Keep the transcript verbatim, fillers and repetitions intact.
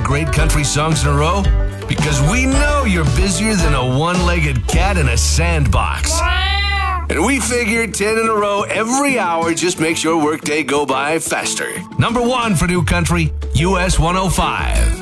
great country songs in a row? Because we know you're busier than a one-legged cat in a sandbox. And we figured ten in a row every hour just makes your workday go by faster. Number one for new country, U S one oh five.